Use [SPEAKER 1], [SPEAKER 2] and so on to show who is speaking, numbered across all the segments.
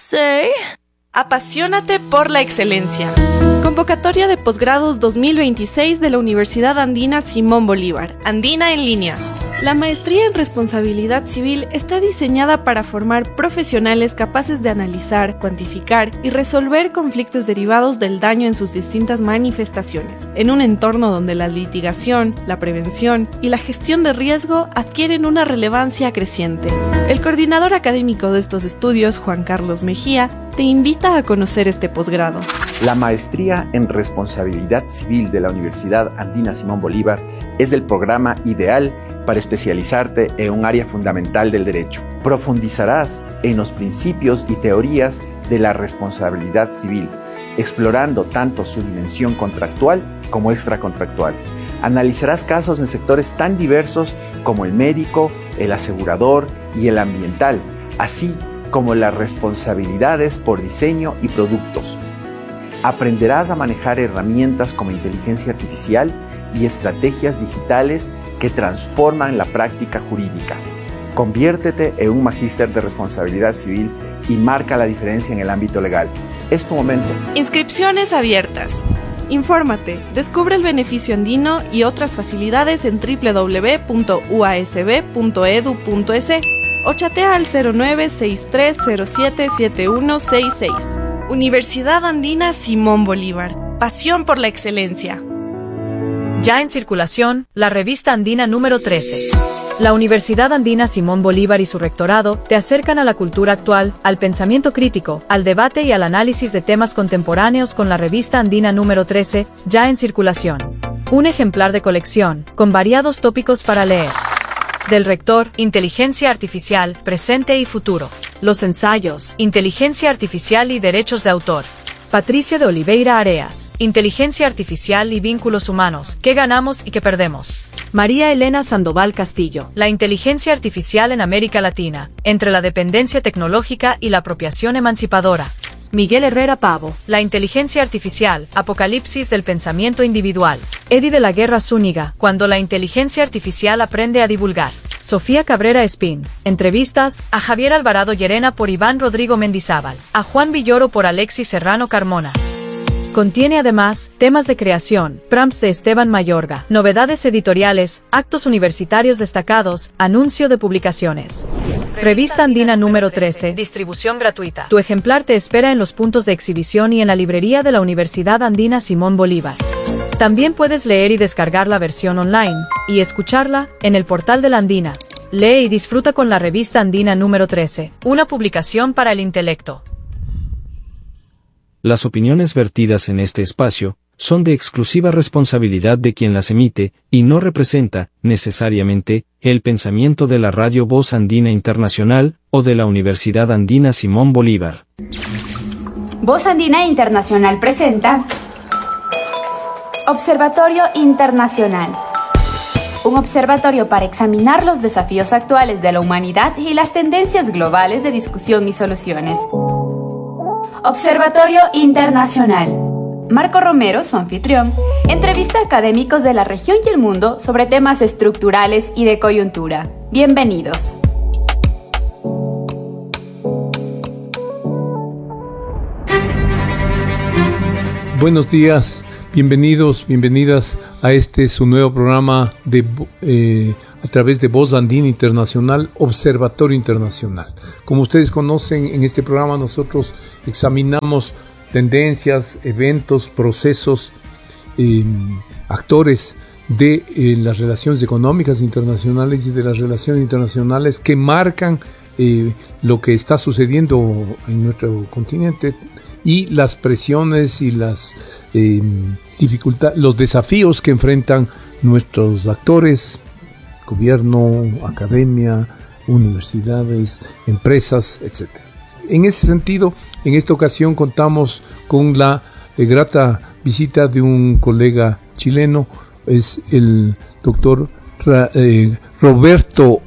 [SPEAKER 1] say.
[SPEAKER 2] Apasionate por la excelencia. Convocatoria de posgrados 2026 de la Universidad Andina Simón Bolívar. Andina en línea. La maestría en responsabilidad civil está diseñada para formar profesionales capaces de analizar, cuantificar y resolver conflictos derivados del daño en sus distintas manifestaciones, en un entorno donde la litigación, la prevención y la gestión de riesgo adquieren una relevancia creciente. El coordinador académico de estos estudios, Juan Carlos Mejía, te invita a conocer este posgrado.
[SPEAKER 3] La maestría en responsabilidad civil de la Universidad Andina Simón Bolívar es el programa ideal para especializarte en un área fundamental del derecho. Profundizarás en los principios y teorías de la responsabilidad civil, explorando tanto su dimensión contractual como extracontractual. Analizarás casos en sectores tan diversos como el médico, el asegurador y el ambiental, así como las responsabilidades por diseño y productos. Aprenderás a manejar herramientas como inteligencia artificial y estrategias digitales que transforman la práctica jurídica. Conviértete en un magíster de responsabilidad civil y marca la diferencia en el ámbito legal. Es tu momento.
[SPEAKER 2] Inscripciones abiertas. Infórmate, descubre el beneficio andino y otras facilidades en www.uasb.edu.es o chatea al 0963077166. Universidad Andina Simón Bolívar. Pasión por la excelencia.
[SPEAKER 4] Ya en circulación, la revista Andina número 13. La Universidad Andina Simón Bolívar y su rectorado te acercan a la cultura actual, al pensamiento crítico, al debate y al análisis de temas contemporáneos con la revista Andina número 13, ya en circulación. Un ejemplar de colección, con variados tópicos para leer. Del rector, Inteligencia Artificial, Presente y Futuro. Los ensayos, Inteligencia Artificial y Derechos de Autor. Patricia de Oliveira Areas, Inteligencia Artificial y Vínculos Humanos, ¿qué ganamos y qué perdemos? María Elena Sandoval Castillo, La inteligencia artificial en América Latina, entre la dependencia tecnológica y la apropiación emancipadora. Miguel Herrera Pavo, La inteligencia artificial, Apocalipsis del pensamiento individual. Eddie de la Guerra Zúñiga, Cuando la inteligencia artificial aprende a divulgar. Sofía Cabrera Espín, entrevistas a Javier Alvarado Llerena por Iván Rodrigo Mendizábal, a Juan Villoro por Alexis Serrano Carmona. Contiene además temas de creación, prompts de Esteban Mayorga, novedades editoriales, actos universitarios destacados, anuncio de publicaciones. Revista Andina número 13, distribución gratuita. Tu ejemplar te espera en los puntos de exhibición y en la librería de la Universidad Andina Simón Bolívar. También puedes leer y descargar la versión online, y escucharla, en el portal de la Andina. Lee y disfruta con la revista Andina número 13, una publicación para el intelecto.
[SPEAKER 5] Las opiniones vertidas en este espacio son de exclusiva responsabilidad de quien las emite, y no representa, necesariamente, el pensamiento de la Radio Voz Andina Internacional, o de la Universidad Andina Simón Bolívar.
[SPEAKER 6] Voz Andina Internacional presenta Observatorio Internacional. Un observatorio para examinar los desafíos actuales de la humanidad y las tendencias globales de discusión y soluciones. Observatorio Internacional. Marco Romero, su anfitrión, entrevista a académicos de la región y el mundo sobre temas estructurales y de coyuntura. Bienvenidos.
[SPEAKER 7] Buenos días, bienvenidos, bienvenidas a su nuevo programa a través de Voz Andina Internacional, Observatorio Internacional. Como ustedes conocen, en este programa nosotros examinamos tendencias, eventos, procesos, actores de las relaciones económicas internacionales y de las relaciones internacionales que marcan lo que está sucediendo en nuestro continente y las presiones y las dificultades, los desafíos que enfrentan nuestros actores, gobierno, academia, universidades, empresas, etc. En ese sentido, en esta ocasión contamos con la grata visita de un colega chileno, es el doctor Roberto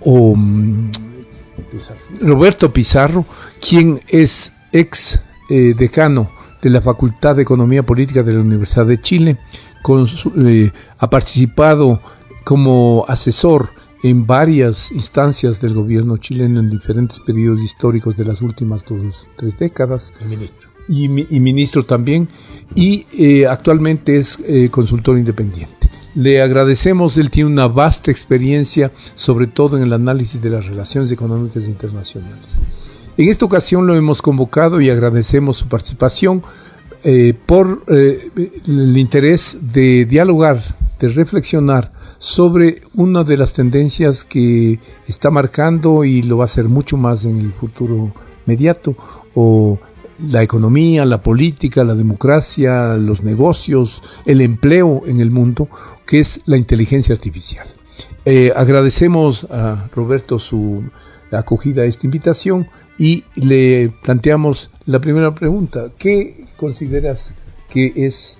[SPEAKER 7] Pizarro, quien es ex decano de la Facultad de Economía Política de la Universidad de Chile. Ha participado como asesor en varias instancias del gobierno chileno en diferentes periodos históricos de las últimas 2-3 décadas.
[SPEAKER 1] El ministro.
[SPEAKER 7] Y ministro también, y actualmente es consultor independiente. Le agradecemos, él tiene una vasta experiencia, sobre todo en el análisis de las relaciones económicas internacionales. En esta ocasión lo hemos convocado y agradecemos su participación por el interés de dialogar, de reflexionar sobre una de las tendencias que está marcando y lo va a hacer mucho más en el futuro inmediato, o la economía, la política, la democracia, los negocios, el empleo en el mundo, que es la inteligencia artificial. Agradecemos a Roberto su acogida a esta invitación y le planteamos la primera pregunta. ¿Qué consideras que es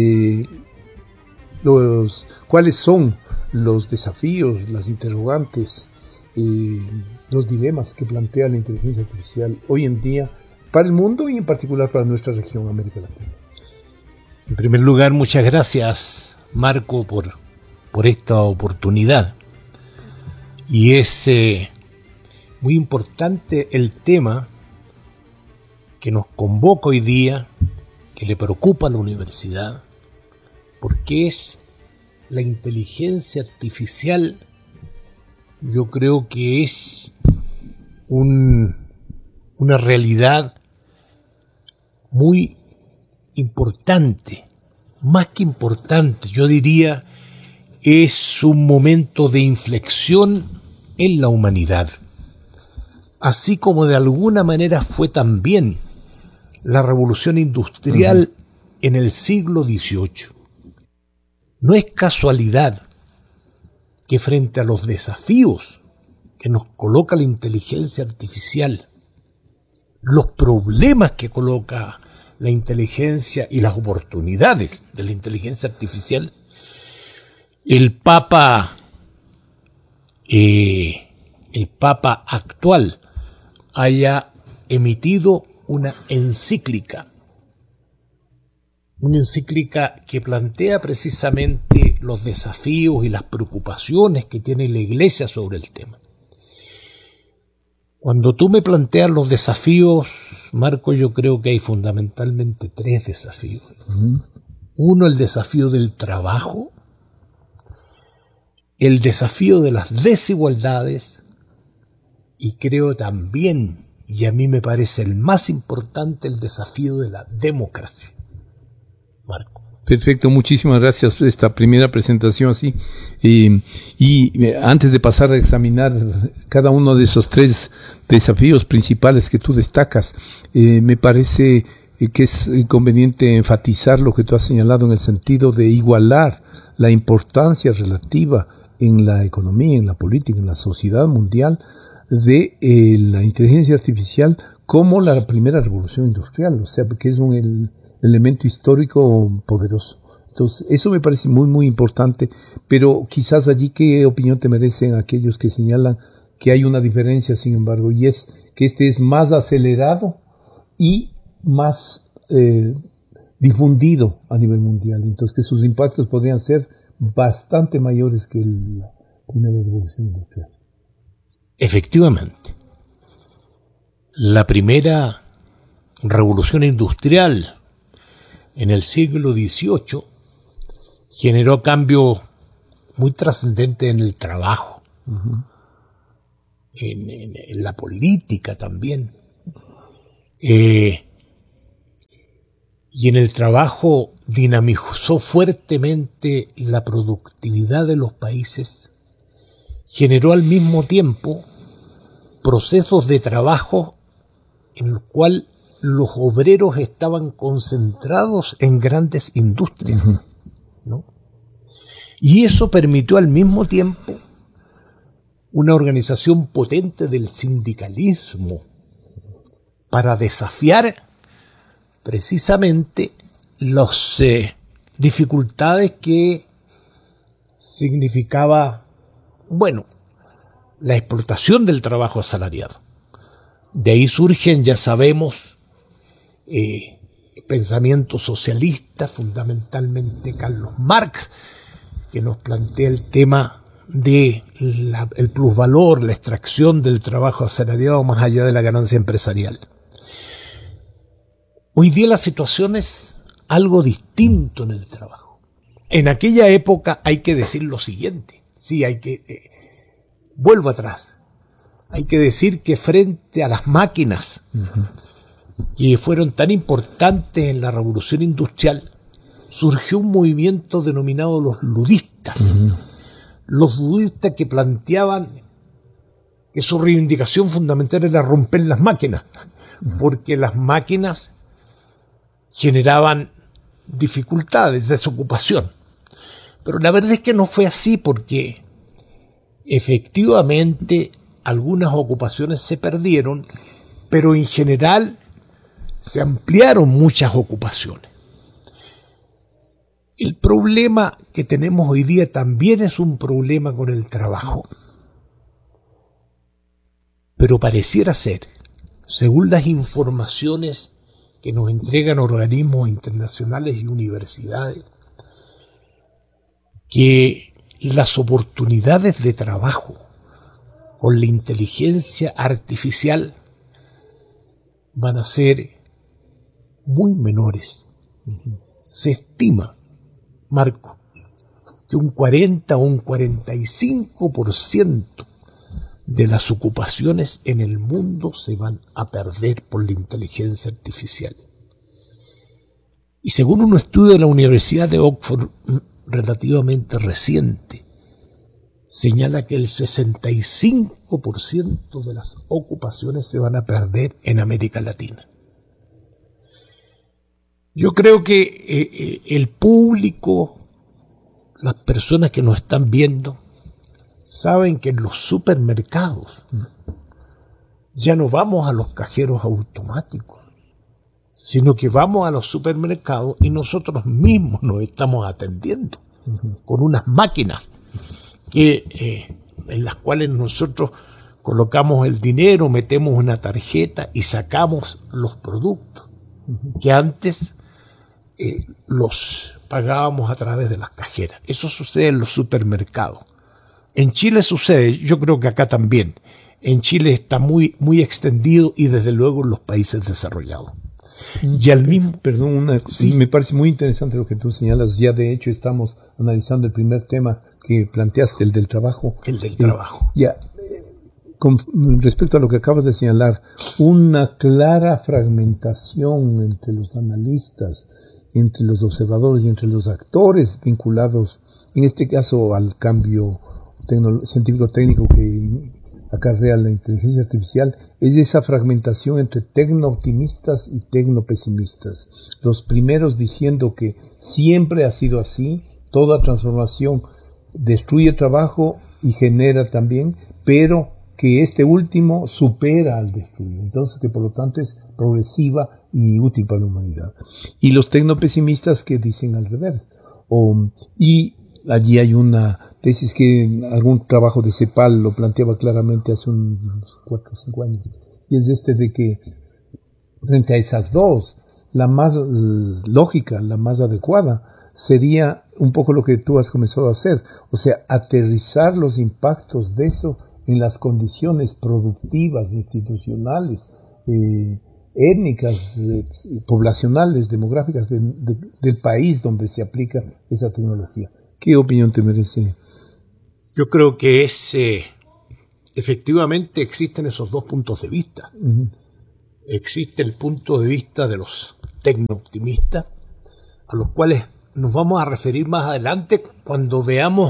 [SPEAKER 7] cuáles son los desafíos, las interrogantes, los dilemas que plantea la inteligencia artificial hoy en día para el mundo y en particular para nuestra región, América Latina?
[SPEAKER 1] En primer lugar, muchas gracias, Marco, por esta oportunidad. Y es muy importante el tema que nos convoca hoy día, que le preocupa a la universidad, porque es la inteligencia artificial. Yo creo que es una realidad muy importante, más que importante, yo diría, es un momento de inflexión en la humanidad, así como de alguna manera fue también la revolución industrial en el siglo XVIII. No es casualidad que frente a los desafíos que nos coloca la inteligencia artificial, los problemas que coloca la inteligencia y las oportunidades de la inteligencia artificial, el Papa actual haya emitido una encíclica que plantea precisamente los desafíos y las preocupaciones que tiene la Iglesia sobre el tema. Cuando tú me planteas los desafíos, Marco, yo creo que hay fundamentalmente 3 desafíos. Uno, el desafío del trabajo, el desafío de las desigualdades, y creo también, y a mí me parece el más importante, el desafío de la democracia. Marco.
[SPEAKER 7] Perfecto, muchísimas gracias por esta primera presentación así. Y antes de pasar a examinar cada uno de esos 3 desafíos principales que tú destacas, me parece que es conveniente enfatizar lo que tú has señalado en el sentido de igualar la importancia relativa en la economía, en la política, en la sociedad mundial de la inteligencia artificial como la primera revolución industrial, o sea, que es un elemento histórico poderoso. Entonces, eso me parece muy, muy importante, pero quizás allí, ¿qué opinión te merecen aquellos que señalan que hay una diferencia, sin embargo, y es que este es más acelerado y más difundido a nivel mundial? Entonces, que sus impactos podrían ser bastante mayores que la primera revolución industrial.
[SPEAKER 1] Efectivamente, la primera revolución industrial en el siglo XVIII generó cambios muy trascendentes en el trabajo, en la política también. Y en el trabajo dinamizó fuertemente la productividad de los países, generó al mismo tiempo procesos de trabajo en el cual los obreros estaban concentrados en grandes industrias, ¿no? Y eso permitió al mismo tiempo una organización potente del sindicalismo para desafiar precisamente las dificultades que significaba, la explotación del trabajo asalariado. De ahí surgen, ya sabemos, pensamiento socialista, fundamentalmente Carlos Marx, que nos plantea el tema de el plusvalor, la extracción del trabajo asalariado más allá de la ganancia empresarial. Hoy día la situación es algo distinto en el trabajo. En aquella época hay que decir lo siguiente, sí, vuelvo atrás, hay que decir que frente a las máquinas que fueron tan importantes en la revolución industrial, surgió un movimiento denominado los ludistas. Los ludistas que planteaban que su reivindicación fundamental era romper las máquinas, porque las máquinas generaban dificultades, desocupación. Pero la verdad es que no fue así, porque efectivamente algunas ocupaciones se perdieron, pero en general se ampliaron muchas ocupaciones. El problema que tenemos hoy día también es un problema con el trabajo. Pero pareciera ser, según las informaciones que nos entregan organismos internacionales y universidades, que las oportunidades de trabajo con la inteligencia artificial van a ser muy menores. Se estima, Marco, que un 40 o un 45% de las ocupaciones en el mundo se van a perder por la inteligencia artificial. Y según un estudio de la Universidad de Oxford relativamente reciente, señala que el 65% de las ocupaciones se van a perder en América Latina. Yo creo que el público, las personas que nos están viendo, saben que en los supermercados ya no vamos a los cajeros automáticos, sino que vamos a los supermercados y nosotros mismos nos estamos atendiendo con unas máquinas en las cuales nosotros colocamos el dinero, metemos una tarjeta y sacamos los productos que antes los pagábamos a través de las cajeras. Eso sucede en los supermercados. En Chile sucede, yo creo que acá también. En Chile está muy, muy extendido y desde luego en los países desarrollados. Y al mismo...
[SPEAKER 7] Perdón, sí. Me parece muy interesante lo que tú señalas. Ya de hecho estamos analizando el primer tema que planteaste, el del trabajo.
[SPEAKER 1] El del trabajo.
[SPEAKER 7] Con respecto a lo que acabas de señalar, una clara fragmentación entre los analistas, entre los observadores y entre los actores vinculados, en este caso al cambio científico-técnico que acarrea la inteligencia artificial, es esa fragmentación entre tecno-optimistas y tecno-pesimistas. Los primeros diciendo que siempre ha sido así, toda transformación destruye trabajo y genera también, pero que este último supera al destruir. Entonces, que por lo tanto es progresiva y útil para la humanidad. Y los tecno-pesimistas que dicen al revés. Y allí hay una tesis que algún trabajo de CEPAL lo planteaba claramente hace unos 4 o 5 años. Y es de que frente a esas dos, la más lógica, la más adecuada, sería un poco lo que tú has comenzado a hacer. O sea, aterrizar los impactos de eso en las condiciones productivas, institucionales, étnicas, poblacionales, demográficas del país donde se aplica esa tecnología. ¿Qué opinión te merece?
[SPEAKER 1] Yo creo que efectivamente existen esos dos puntos de vista. Existe el punto de vista de los tecno-optimistas, a los cuales nos vamos a referir más adelante cuando veamos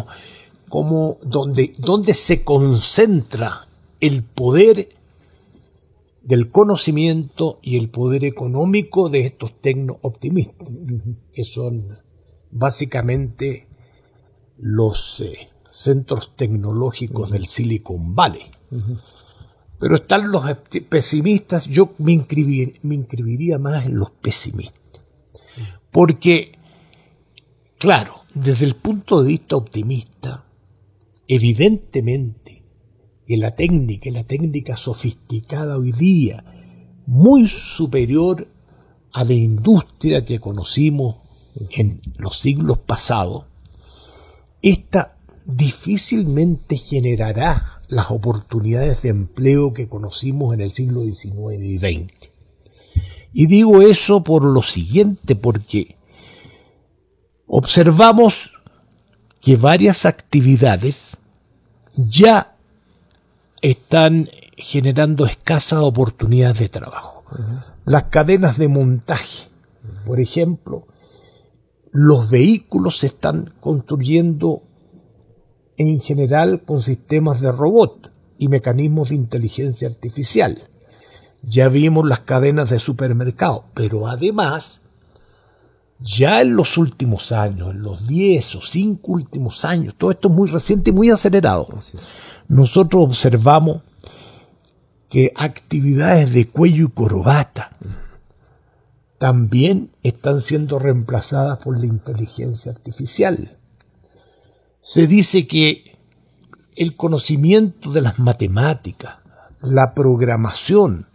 [SPEAKER 1] dónde se concentra el poder del conocimiento y el poder económico de estos tecno-optimistas, que son básicamente los centros tecnológicos del Silicon Valley. Pero están los pesimistas. Yo me inscribiría más en los pesimistas, porque, claro, desde el punto de vista optimista, evidentemente que la técnica sofisticada hoy día, muy superior a la industria que conocimos en los siglos pasados, esta difícilmente generará las oportunidades de empleo que conocimos en el siglo XIX y XX. Y digo eso por lo siguiente, porque observamos que varias actividades ya están generando escasas oportunidades de trabajo. Las cadenas de montaje, por ejemplo, los vehículos se están construyendo en general con sistemas de robot y mecanismos de inteligencia artificial. Ya vimos las cadenas de supermercados, pero además, ya en los últimos años, en los 10 o 5 últimos años, todo esto es muy reciente y muy acelerado, nosotros observamos que actividades de cuello y corbata también están siendo reemplazadas por la inteligencia artificial. Se dice que el conocimiento de las matemáticas, la programación,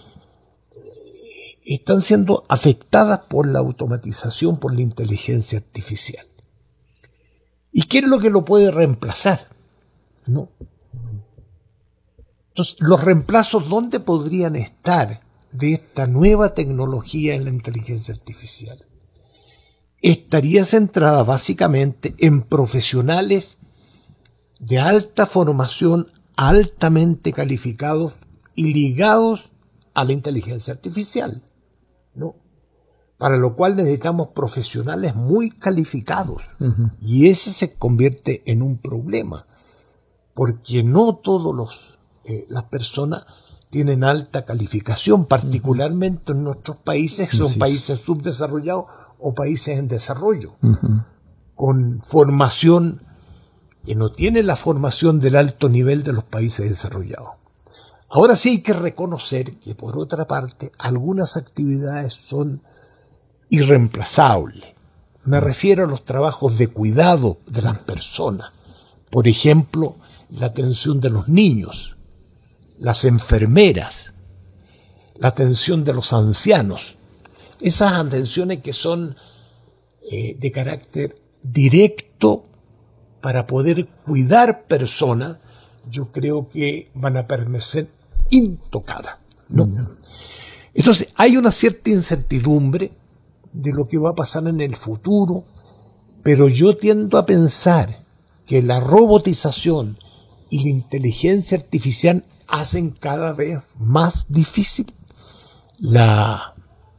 [SPEAKER 1] están siendo afectadas por la automatización, por la inteligencia artificial. ¿Y qué es lo que lo puede reemplazar? No. Entonces, los reemplazos, ¿dónde podrían estar de esta nueva tecnología en la inteligencia artificial? Estaría centrada básicamente en profesionales de alta formación, altamente calificados y ligados a la inteligencia artificial, ¿no? Para lo cual necesitamos profesionales muy calificados. Y ese se convierte en un problema, porque no todos las personas tienen alta calificación, particularmente en nuestros países, que son países subdesarrollados o países en desarrollo, con formación que no tiene la formación del alto nivel de los países desarrollados. Ahora sí hay que reconocer que, por otra parte, algunas actividades son irreemplazables. Me refiero a los trabajos de cuidado de las personas. Por ejemplo, la atención de los niños, las enfermeras, la atención de los ancianos. Esas atenciones que son de carácter directo para poder cuidar personas, yo creo que van a permanecer intocadas, ¿no? Entonces, hay una cierta incertidumbre de lo que va a pasar en el futuro, pero yo tiendo a pensar que la robotización y la inteligencia artificial hacen cada vez más difícil la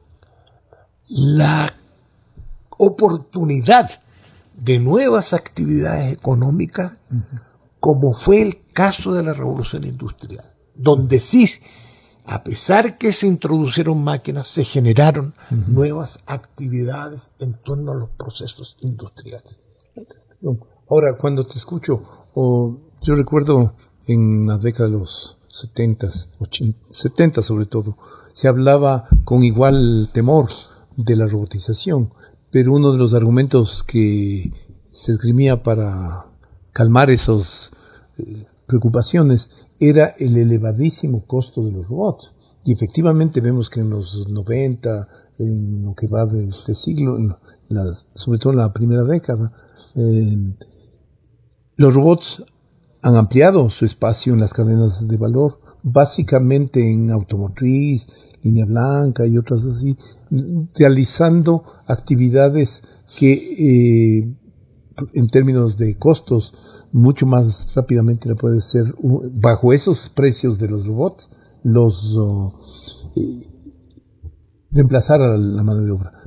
[SPEAKER 1] oportunidad de nuevas actividades económicas, como fue el caso de la revolución industrial, donde sí, a pesar que se introdujeron máquinas, se generaron nuevas actividades en torno a los procesos industriales.
[SPEAKER 7] Ahora, cuando te escucho, yo recuerdo en la década de los 70 sobre todo, se hablaba con igual temor de la robotización, pero uno de los argumentos que se esgrimía para calmar esas preocupaciones era el elevadísimo costo de los robots. Y efectivamente vemos que en los 90, en lo que va de este siglo, sobre todo en la primera década, los robots han ampliado su espacio en las cadenas de valor, básicamente en automotriz, línea blanca y otras así, realizando actividades que en términos de costos mucho más rápidamente le puede ser, bajo esos precios de los robots, reemplazar a la mano de obra.